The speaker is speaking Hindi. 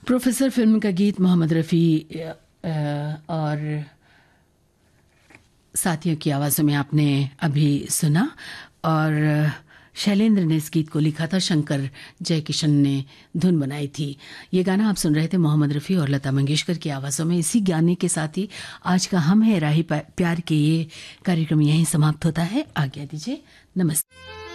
प्रोफेसर फिल्म का गीत मोहम्मद रफ़ी और साथियों की आवाज़ों में आपने अभी सुना। और शैलेंद्र ने इस गीत को लिखा था, शंकर जयकिशन ने धुन बनाई थी। ये गाना आप सुन रहे थे मोहम्मद रफ़ी और लता मंगेशकर की आवाज़ों में। इसी गाने के साथ ही आज का हम है राही प्यार के ये कार्यक्रम यहीं समाप्त होता है। आज्ञा दीजिए, नमस्ते।